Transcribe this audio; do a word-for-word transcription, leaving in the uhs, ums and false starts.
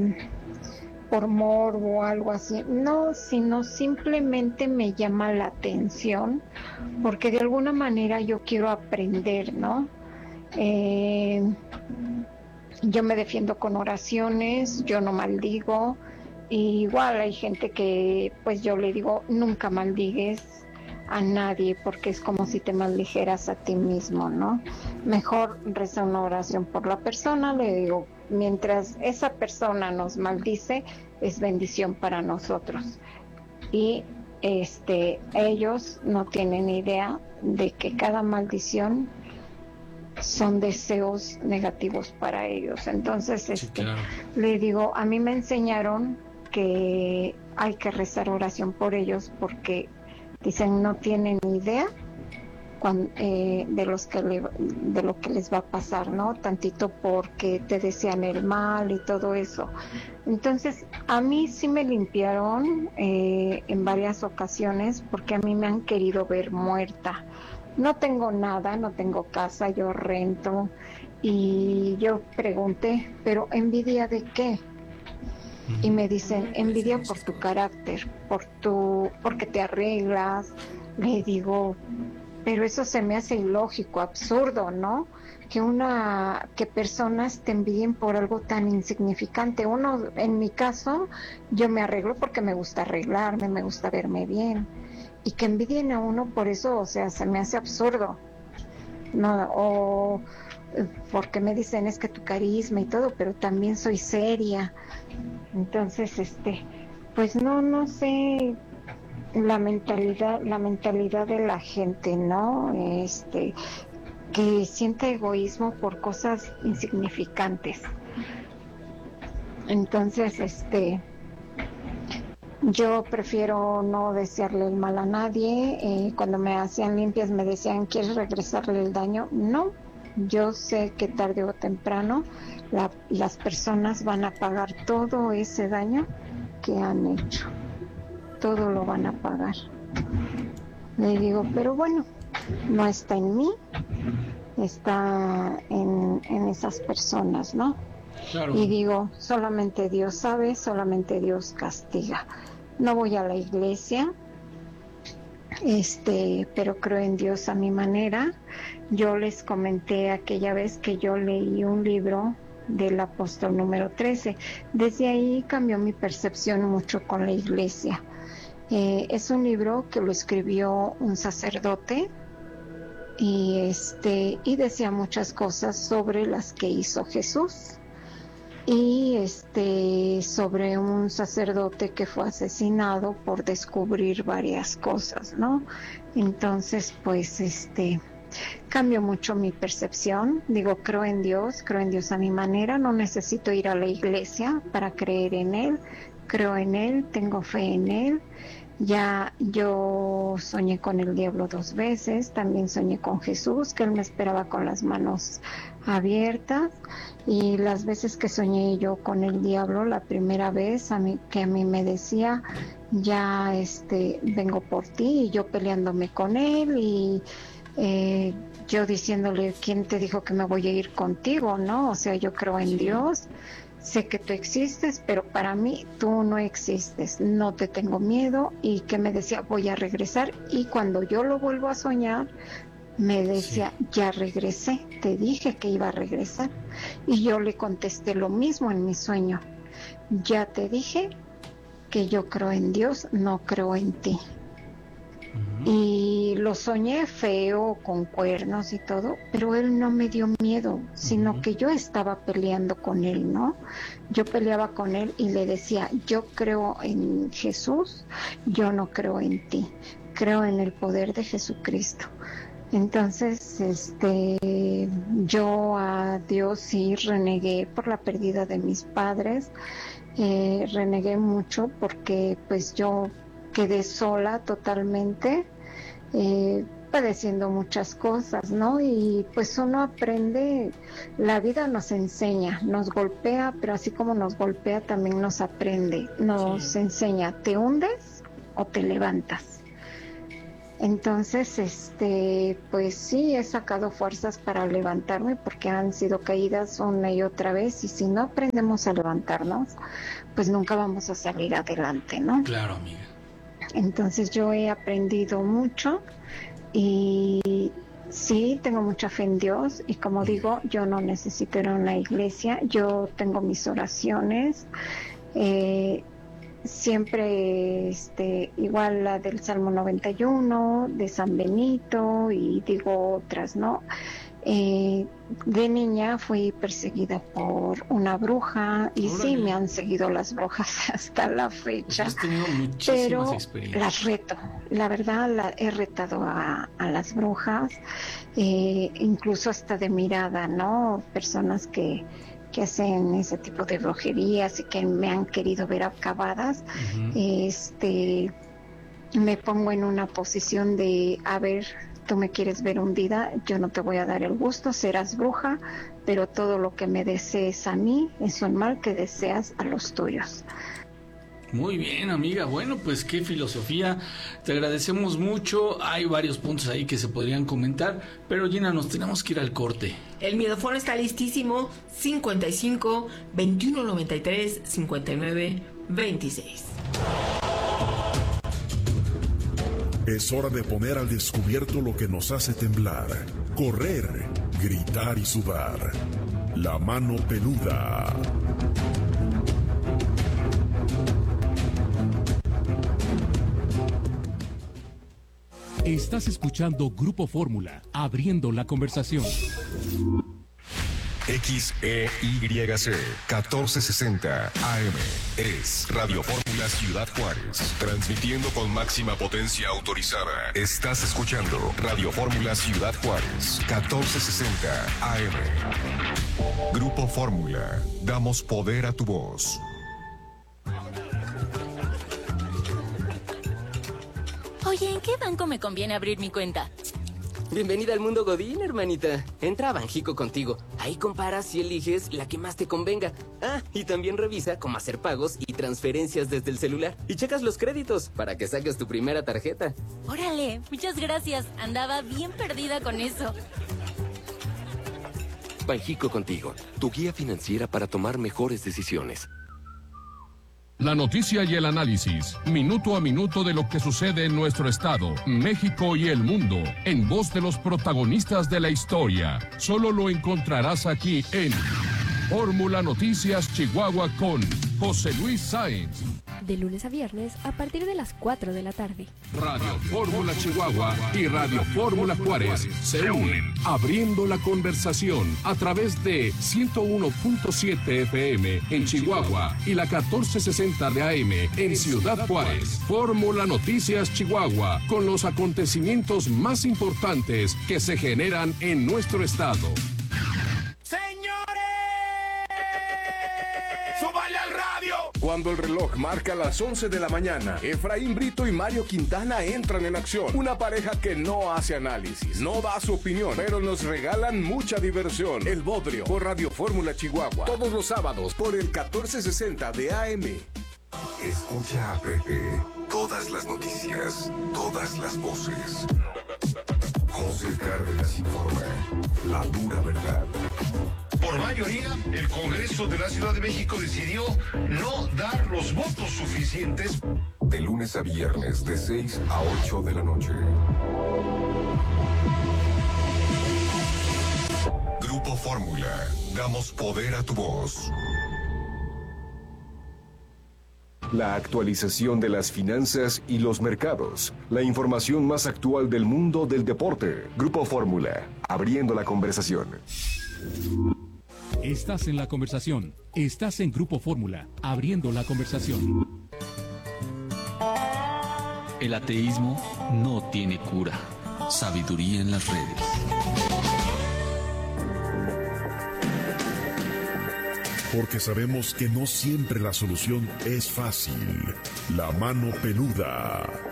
por morbo o algo así, no, sino simplemente me llama la atención porque de alguna manera yo quiero aprender, ¿no? Eh, yo me defiendo con oraciones, yo no maldigo, y igual hay gente que pues yo le digo, nunca maldigues a nadie porque es como si te maldijeras a ti mismo, ¿no? Mejor reza una oración por la persona, le digo, mientras esa persona nos maldice, es bendición para nosotros. Y este, ellos no tienen idea de que cada maldición son deseos negativos para ellos. Entonces, Sí, este, claro. le digo, a mí me enseñaron que hay que rezar oración por ellos porque dicen no tienen idea cuando, eh, de los que le, de lo que les va a pasar, ¿no? Tantito porque te desean el mal y todo eso. Entonces, a mí sí me limpiaron eh, en varias ocasiones porque a mí me han querido ver muerta. No tengo nada, no tengo casa, yo rento y yo pregunté, pero ¿envidia de qué? Y me dicen, envidia por tu carácter, por tu, porque te arreglas. Le digo, pero eso se me hace ilógico, absurdo, ¿no? Que una, que personas te envidien por algo tan insignificante. Uno, en mi caso, yo me arreglo porque me gusta arreglarme, me gusta verme bien. Y que envidien a uno por eso, o sea, se me hace absurdo. No, o porque me dicen es que tu carisma y todo, pero también soy seria. Entonces, este, pues no, no sé la mentalidad, la mentalidad de la gente, ¿no? Este, que siente egoísmo por cosas insignificantes. Entonces, este, yo prefiero no desearle el mal a nadie. Eh, cuando me hacían limpias me decían, ¿quieres regresarle el daño? No, yo sé que tarde o temprano la, las personas van a pagar todo ese daño que han hecho. Todo lo van a pagar. Le digo, pero bueno, no está en mí, está en, en esas personas, ¿no? Claro. Y digo, solamente Dios sabe, solamente Dios castiga. No voy a la iglesia, este, pero creo en Dios a mi manera. Yo les comenté aquella vez que yo leí un libro del apóstol número trece. Desde ahí cambió mi percepción mucho con la iglesia. Eh, es un libro que lo escribió un sacerdote y este y decía muchas cosas sobre las que hizo Jesús y este sobre un sacerdote que fue asesinado por descubrir varias cosas, ¿no? Entonces, pues este cambió mucho mi percepción. Digo, creo en Dios, creo en Dios a mi manera, no necesito ir a la iglesia para creer en Él, creo en Él, tengo fe en Él. Ya yo soñé con el diablo dos veces, también soñé con Jesús, que Él me esperaba con las manos abiertas, y las veces que soñé yo con el diablo, la primera vez a mí, que a mí me decía, ya este, vengo por ti, y yo peleándome con Él, y eh, yo diciéndole, ¿quién te dijo que me voy a ir contigo? ¿No? O sea, yo creo en Dios. Sé que tú existes, pero para mí tú no existes, no te tengo miedo. Y que me decía, voy a regresar, y cuando yo lo vuelvo a soñar, me decía, sí, ya regresé, te dije que iba a regresar. Y yo le contesté lo mismo en mi sueño, ya te dije que yo creo en Dios, no creo en ti. Y lo soñé feo, con cuernos y todo, pero él no me dio miedo, sino uh-huh. que yo estaba peleando con él, ¿no? Yo peleaba con él y le decía, yo creo en Jesús, yo no creo en ti, creo en el poder de Jesucristo. Entonces, este, yo a Dios sí renegué por la pérdida de mis padres, eh, renegué mucho porque pues yo quedé sola totalmente, eh, padeciendo muchas cosas, ¿no? Y pues uno aprende, la vida nos enseña, nos golpea, pero así como nos golpea también nos aprende, nos sí. enseña, ¿te hundes o te levantas? Entonces, este, pues sí, he sacado fuerzas para levantarme porque han sido caídas una y otra vez y si no aprendemos a levantarnos, pues nunca vamos a salir adelante, ¿no? Claro, amiga. Entonces yo he aprendido mucho y sí, tengo mucha fe en Dios y como digo, yo no necesito ir a una iglesia, yo tengo mis oraciones, eh, siempre este igual la del Salmo noventa y uno de San Benito y digo otras, ¿no? Eh, de niña fui perseguida por una bruja y Órale. sí me han seguido las brujas hasta la fecha, Pues has tenido muchísimas pero experiencias. las reto, la verdad la he retado a, a las brujas, eh, incluso hasta de mirada, ¿no? Personas que que hacen ese tipo de brujerías y que me han querido ver acabadas, uh-huh. este, me pongo en una posición de, a ver, tú me quieres ver hundida, yo no te voy a dar el gusto, serás bruja, pero todo lo que me desees a mí es un mal que deseas a los tuyos. Muy bien, amiga. Bueno, pues qué filosofía. Te agradecemos mucho. Hay varios puntos ahí que se podrían comentar, pero Gina, nos tenemos que ir al corte. El Miedofón está listísimo. cincuenta y cinco, veintiuno noventa y tres, cincuenta y nueve, veintiséis. Es hora de poner al descubierto lo que nos hace temblar, correr, gritar y sudar. La mano peluda. Estás escuchando Grupo Fórmula, abriendo la conversación. X E Y C catorce sesenta A M es Radio Fórmula Ciudad Juárez, transmitiendo con máxima potencia autorizada. Estás escuchando Radio Fórmula Ciudad Juárez, catorce sesenta A M. Grupo Fórmula, damos poder a tu voz. Oye, ¿en qué banco me conviene abrir mi cuenta? Bienvenida al mundo Godín, hermanita. Entra a Banjico contigo. Ahí comparas y eliges la que más te convenga. Ah, y también revisa cómo hacer pagos y transferencias desde el celular. Y checas los créditos para que saques tu primera tarjeta. Órale, muchas gracias. Andaba bien perdida con eso. Banjico contigo, tu guía financiera para tomar mejores decisiones. La noticia y el análisis, minuto a minuto de lo que sucede en nuestro estado, México y el mundo, en voz de los protagonistas de la historia. Solo lo encontrarás aquí en Fórmula Noticias Chihuahua con José Luis Sáenz. De lunes a viernes a partir de las cuatro de la tarde. Radio Fórmula Chihuahua y Radio Fórmula Juárez se unen, abriendo la conversación a través de ciento uno punto siete F M en Chihuahua y la catorce sesenta de A M en Ciudad Juárez. Fórmula Noticias Chihuahua, con los acontecimientos más importantes que se generan en nuestro estado. Cuando el reloj marca las once de la mañana, Efraín Brito y Mario Quintana entran en acción. Una pareja que no hace análisis, no da su opinión, pero nos regalan mucha diversión. El Bodrio, por Radio Fórmula Chihuahua. Todos los sábados, por el catorce sesenta de A M. Escucha a Pepe. Todas las noticias, todas las voces. José Cárdenas informa. La dura verdad. Por mayoría, el Congreso de la Ciudad de México decidió no dar los votos suficientes. De lunes a viernes, de seis a ocho de la noche. Grupo Fórmula. Damos poder a tu voz. La actualización de las finanzas y los mercados. La información más actual del mundo del deporte. Grupo Fórmula. Abriendo la conversación. Estás en la conversación. Estás en Grupo Fórmula, abriendo la conversación. El ateísmo no tiene cura. Sabiduría en las redes. Porque sabemos que no siempre la solución es fácil. La mano peluda.